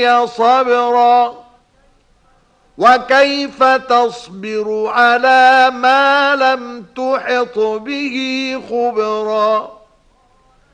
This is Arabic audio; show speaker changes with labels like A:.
A: علي صبرا وكيف تصبر على ما لم تحط به خبرا